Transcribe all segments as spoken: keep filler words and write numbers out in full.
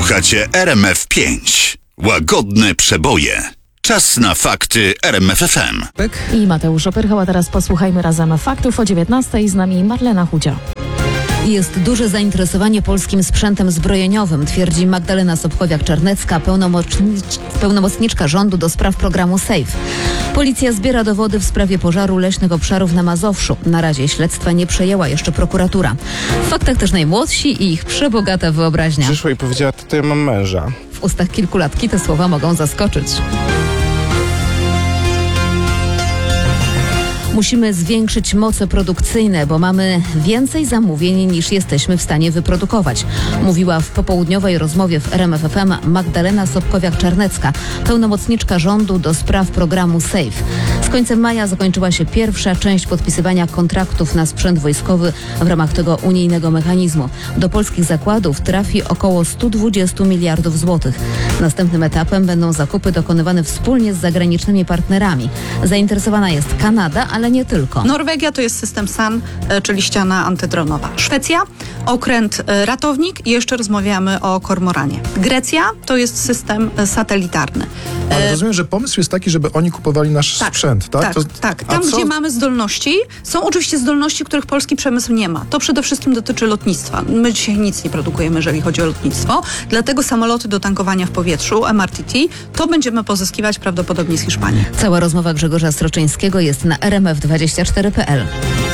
Słuchacie R M F pięć. Łagodne przeboje. Czas na fakty R M F F M. I Mateusz Opyrchał, a teraz posłuchajmy razem faktów o dziewiętnastej. Z nami Marlena Chudzia. Jest duże zainteresowanie polskim sprzętem zbrojeniowym, twierdzi Magdalena Sobkowiak-Czarnecka, pełnomocnicz, pełnomocniczka rządu do spraw programu SAFE. Policja zbiera dowody w sprawie pożaru leśnych obszarów na Mazowszu. Na razie śledztwa nie przejęła jeszcze prokuratura. W faktach też najmłodsi i ich przebogata wyobraźnia. Przyszła i powiedziała, to ja mam męża. W ustach kilkulatki te słowa mogą zaskoczyć. Musimy zwiększyć moce produkcyjne, bo mamy więcej zamówień niż jesteśmy w stanie wyprodukować. Mówiła w popołudniowej rozmowie w R M F F M Magdalena Sobkowiak-Czarnecka, pełnomocniczka rządu do spraw programu SAFE. Z końcem maja zakończyła się pierwsza część podpisywania kontraktów na sprzęt wojskowy w ramach tego unijnego mechanizmu. Do polskich zakładów trafi około sto dwadzieścia miliardów złotych. Następnym etapem będą zakupy dokonywane wspólnie z zagranicznymi partnerami. Zainteresowana jest Kanada, ale ale nie tylko. Norwegia to jest system S A N, czyli ściana antydronowa. Szwecja, okręt ratownik i jeszcze rozmawiamy o kormoranie. Grecja to jest system satelitarny. Ale rozumiem, że pomysł jest taki, żeby oni kupowali nasz tak, sprzęt, tak? Tak, to, tak. Tam, gdzie mamy zdolności, są oczywiście zdolności, których polski przemysł nie ma. To przede wszystkim dotyczy lotnictwa. My dzisiaj nic nie produkujemy, jeżeli chodzi o lotnictwo. Dlatego samoloty do tankowania w powietrzu, M R T T, to będziemy pozyskiwać prawdopodobnie z Hiszpanii. Cała rozmowa Grzegorza Sroczyńskiego jest na R M F dwadzieścia cztery kropka p l.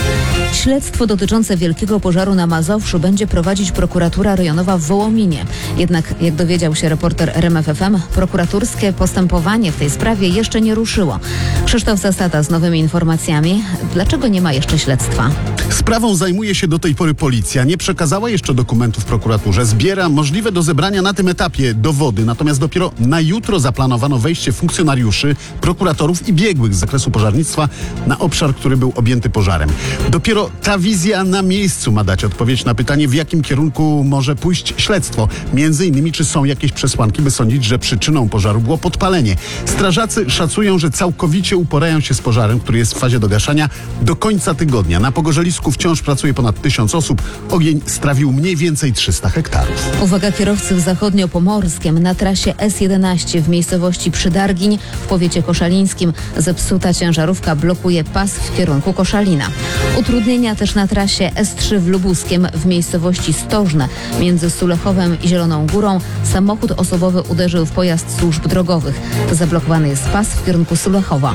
Śledztwo dotyczące wielkiego pożaru na Mazowszu będzie prowadzić prokuratura rejonowa w Wołominie. Jednak, jak dowiedział się reporter R M F F M, prokuratorskie postępowanie w tej sprawie jeszcze nie ruszyło. Krzysztof Zasada z nowymi informacjami. Dlaczego nie ma jeszcze śledztwa? Sprawą zajmuje się do tej pory policja. Nie przekazała jeszcze dokumentów prokuraturze. Zbiera możliwe do zebrania na tym etapie dowody. Natomiast dopiero na jutro zaplanowano wejście funkcjonariuszy, prokuratorów i biegłych z zakresu pożarnictwa na obszar, który był objęty pożarem. Dopiero ta wizja na miejscu ma dać odpowiedź na pytanie, w jakim kierunku może pójść śledztwo. Między innymi, czy są jakieś przesłanki, by sądzić, że przyczyną pożaru było podpalenie. Strażacy szacują, że całkowicie uporają się z pożarem, który jest w fazie dogaszania, do końca tygodnia. Na pogorzelisku wciąż pracuje ponad tysiąc osób. Ogień strawił mniej więcej trzysta hektarów. Uwaga kierowcy w zachodniopomorskiem. Na trasie S jedenaście w miejscowości Przydargiń w powiecie koszalińskim zepsuta ciężarówka blokuje pas w kierunku Koszalina. Utrudnienia też na trasie S trzy w Lubuskiem w miejscowości Stożne. Między Sulechowem i Zieloną Górą samochód osobowy uderzył w pojazd służb drogowych. Zablokowany jest pas w kierunku Sulechowa.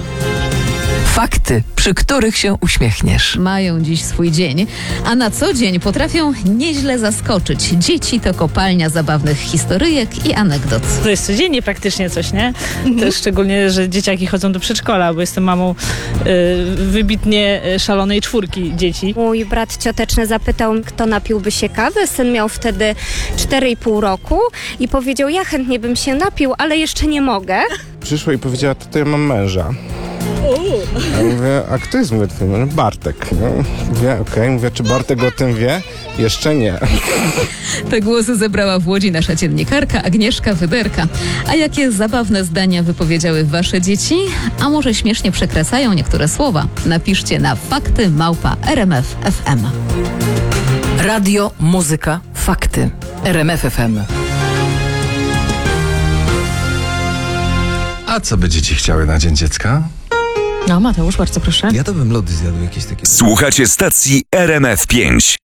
Fakty, przy których się uśmiechniesz. Mają dziś swój dzień, a na co dzień potrafią nieźle zaskoczyć. Dzieci to kopalnia zabawnych historyjek i anegdot. To jest codziennie praktycznie coś, nie? Też szczególnie, że dzieciaki chodzą do przedszkola, bo jestem mamą y, wybitnie szalonej czwórki dzieci. Mój brat cioteczny zapytał, kto napiłby się kawy. Syn miał wtedy cztery i pół roku i powiedział, ja chętnie bym się napił, ale jeszcze nie mogę. Przyszła i powiedziała, to ja mam męża. Ja mówię, a kto jest mówię, twój męż? Bartek. No, mówię, okej, okay. Mówię, czy Bartek o tym wie? Jeszcze nie. Te głosy zebrała w Łodzi nasza dziennikarka Agnieszka Wyderka. A jakie zabawne zdania wypowiedziały wasze dzieci? A może śmiesznie przekracają niektóre słowa? Napiszcie na fakty małpa R M F F M. Radio, muzyka, fakty. R M F F M. A co by dzieci chciały na Dzień Dziecka? No, Mateusz, bardzo proszę. Ja to bym lody zjadł jakieś takie. Słuchacie stacji R M F pięć.